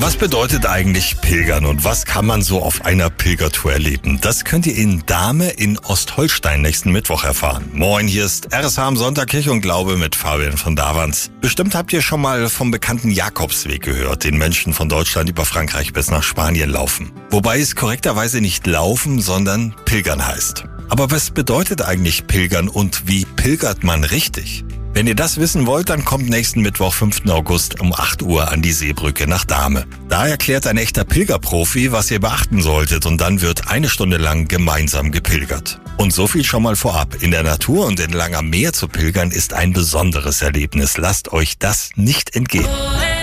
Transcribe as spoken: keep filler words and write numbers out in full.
Was bedeutet eigentlich Pilgern und was kann man so auf einer Pilgertour erleben? Das könnt ihr in Dahme in Ostholstein nächsten Mittwoch erfahren. Moin, hier ist R S H am Sonntag Kirche und Glaube mit Fabian von Davans. Bestimmt habt ihr schon mal vom bekannten Jakobsweg gehört, den Menschen von Deutschland über Frankreich bis nach Spanien laufen. Wobei es korrekterweise nicht laufen, sondern pilgern heißt. Aber was bedeutet eigentlich pilgern und wie pilgert man richtig? Wenn ihr das wissen wollt, dann kommt nächsten Mittwoch, fünften August um acht Uhr an die Seebrücke nach Dahme. Da erklärt ein echter Pilgerprofi, was ihr beachten solltet und dann wird eine Stunde lang gemeinsam gepilgert. Und so viel schon mal vorab. In der Natur und in Langermeer zu pilgern ist ein besonderes Erlebnis. Lasst euch das nicht entgehen.